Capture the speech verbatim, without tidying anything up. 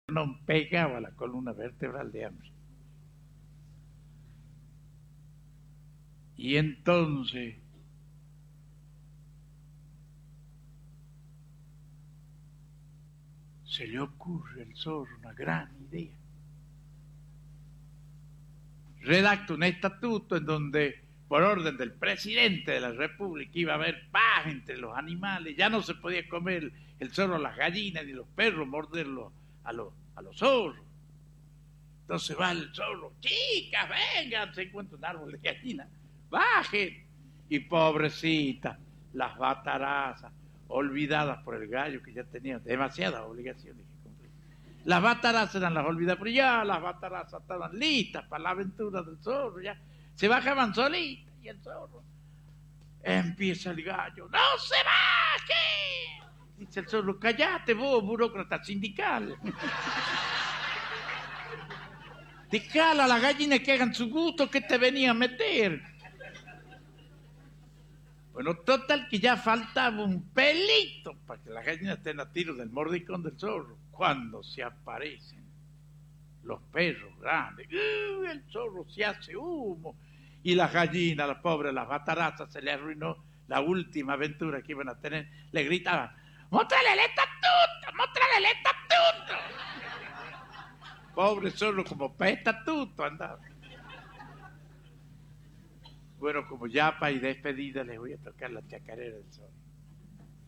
no pegaba la columna vertebral de hambre. Y entonces se le ocurre al zorro una gran idea. Redacta un estatuto en donde, por orden del presidente de la República, iba a haber paz entre los animales, ya no se podía comer el zorro a las gallinas ni los perros morderlos a los, a los zorros. Entonces va el zorro, chicas, vengan, se encuentra un árbol de gallina, bajen. Y pobrecita, las batarazas, olvidadas por el gallo que ya tenía demasiadas obligaciones que cumplir. Las batarazas eran las olvidadas, pero ya las batarazas estaban listas para la aventura del zorro, ya se bajaban solitas y el zorro. Empieza el gallo, ¡no se baje! Dice el zorro, cállate vos, burócrata sindical. Dejala a la gallina que hagan su gusto, que te venía a meter. Bueno, total que ya faltaba un pelito para que las gallinas estén a tiro del mordicón del zorro. Cuando se aparecen los perros grandes, ¡uh! El zorro se hace humo. Y las gallinas, las pobres, las batarazas, se le arruinó la última aventura que iban a tener. Le gritaban, ¡móstrale el estatuto! ¡Móstrale el estatuto! Pobre zorro, como para estatuto andaba. Bueno, como yapa y despedida, les voy a tocar la chacarera del zorro.